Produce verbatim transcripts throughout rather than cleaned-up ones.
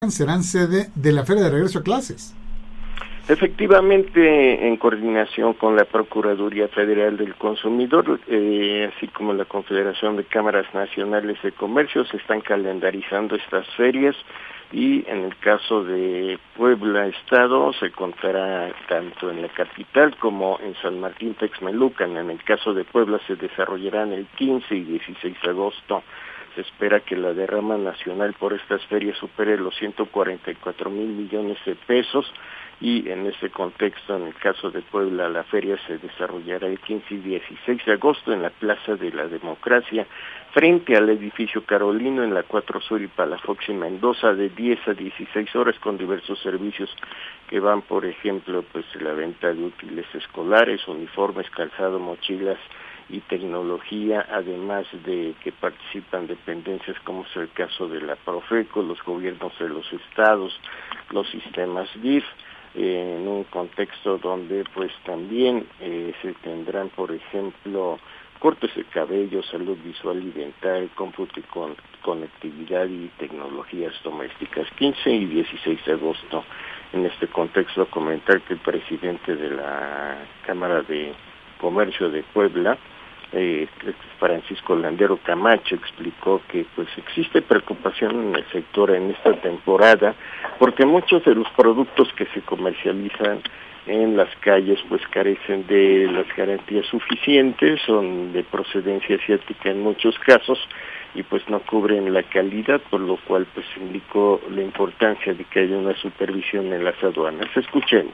serán sede de la Feria de Regreso a Clases. Efectivamente, en coordinación con la Procuraduría Federal del Consumidor, eh, así como la Confederación de Cámaras Nacionales de Comercio, se están calendarizando estas ferias y en el caso de Puebla Estado se contará tanto en la capital como en San Martín Texmelucan. En el caso de Puebla se desarrollarán el quince y dieciséis de agosto. Se espera que la derrama nacional por estas ferias supere los ciento cuarenta y cuatro mil millones de pesos y en ese contexto, en el caso de Puebla, la feria se desarrollará el quince y dieciséis de agosto en la Plaza de la Democracia, frente al edificio Carolino en la cuatro Sur y Palafox y Mendoza, de diez a dieciséis horas, con diversos servicios que van, por ejemplo, pues la venta de útiles escolares, uniformes, calzado, mochilas y tecnología, además de que participan dependencias como es el caso de la Profeco, los gobiernos de los estados, los sistemas D I F, eh, en un contexto donde pues también eh, se tendrán, por ejemplo, cortes de cabello, salud visual y dental, cómputo y con, conectividad y tecnologías domésticas, quince y dieciséis de agosto. En este contexto, comentar que el presidente de la Cámara de Comercio de Puebla, Eh, Francisco Landero Camacho, explicó que pues existe preocupación en el sector en esta temporada porque muchos de los productos que se comercializan en las calles pues carecen de las garantías suficientes, son de procedencia asiática en muchos casos y pues no cubren la calidad, por lo cual pues indicó la importancia de que haya una supervisión en las aduanas. Escuchemos.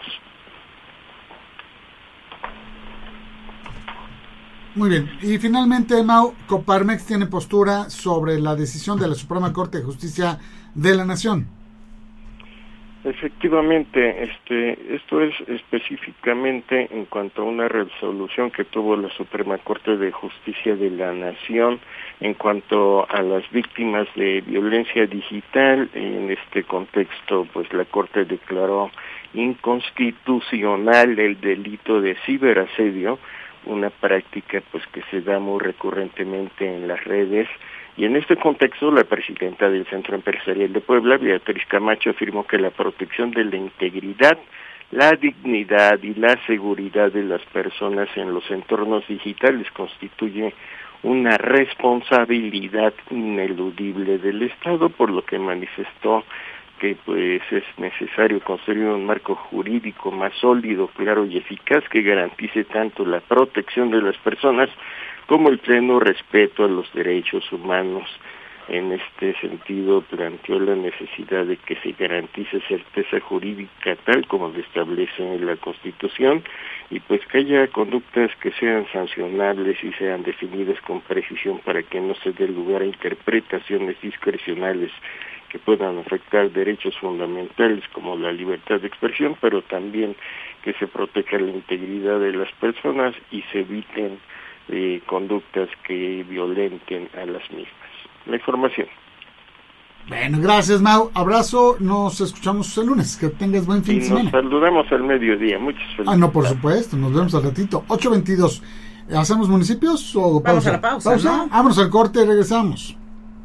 Muy bien, y finalmente, Mau, Coparmex tiene postura sobre la decisión de la Suprema Corte de Justicia de la Nación. Efectivamente, este, esto es específicamente en cuanto a una resolución que tuvo la Suprema Corte de Justicia de la Nación en cuanto a las víctimas de violencia digital. En este contexto, pues la Corte declaró inconstitucional el delito de ciberasedio, una práctica pues que se da muy recurrentemente en las redes, y en este contexto la presidenta del Centro Empresarial de Puebla, Beatriz Camacho, afirmó que la protección de la integridad, la dignidad y la seguridad de las personas en los entornos digitales constituye una responsabilidad ineludible del Estado, por lo que manifestó que pues es necesario construir un marco jurídico más sólido, claro y eficaz que garantice tanto la protección de las personas como el pleno respeto a los derechos humanos. En este sentido, planteó la necesidad de que se garantice certeza jurídica tal como lo establece la Constitución y pues que haya conductas que sean sancionables y sean definidas con precisión para que no se dé lugar a interpretaciones discrecionales que puedan afectar derechos fundamentales como la libertad de expresión, pero también que se proteja la integridad de las personas y se eviten eh, conductas que violenten a las mismas. La información. Bueno, gracias, Mau. Abrazo, nos escuchamos el lunes. Que tengas buen fin y de semana. Nos saludamos al mediodía. Muchas felicidades. Ah, no, por supuesto, nos vemos al ratito. ocho veintidós. ¿Hacemos municipios o pausa? Vamos a la pausa, ¿Pausa? ¿no? Vámonos al corte y regresamos.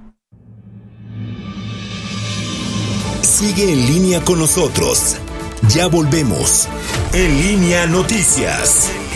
Sigue en línea con nosotros. Ya volvemos. En Línea Noticias.